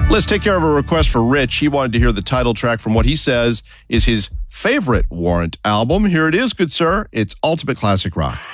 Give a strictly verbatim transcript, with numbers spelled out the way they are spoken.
Let's take care of a request for Rich. He wanted to hear the title track from what he says is his favorite Warrant album. Here it is, good sir. It's Ultimate Classic Rock.